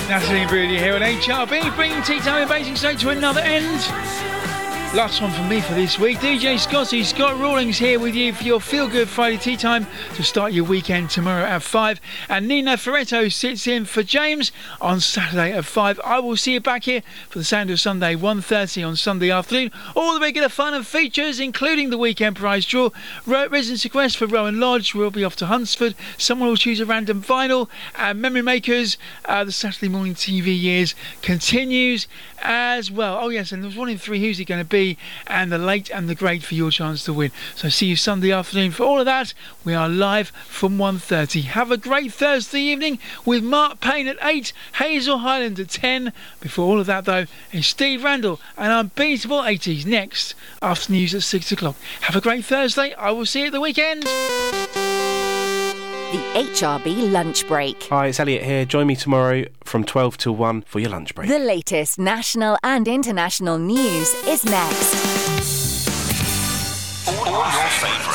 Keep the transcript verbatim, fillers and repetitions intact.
Natalie and Rudy here on H R B, bringing Tea Time in Basingstoke to another end. Last one from me for this week. D J Scotty, Scott Rawlings here with you for your Feel Good Friday tea time to start your weekend tomorrow at five. And Nina Ferretto sits in for James on Saturday at five. I will see you back here for the Sound of Sunday, one thirty on Sunday afternoon. All the regular fun and features, including the weekend prize draw. Residence request for Rowan Lodge. We'll be off to Hunsford. Someone will choose a random vinyl. And Memory Makers, uh, the Saturday morning T V years continues as well. Oh yes, and there's one in three. Who's it going to be? And the late and the great for your chance to win. So see you Sunday afternoon for all of that. We are live from one thirty. Have a great Thursday evening with Mark Payne at eight, Hazel Highland at ten. Before all of that though is Steve Randall and Unbeatable eighties next after news at six o'clock. Have a great Thursday. I will see you at the weekend. The H R B Lunch Break. Hi, it's Elliot here. Join me tomorrow from twelve till one for your lunch break. The latest national and international news is next.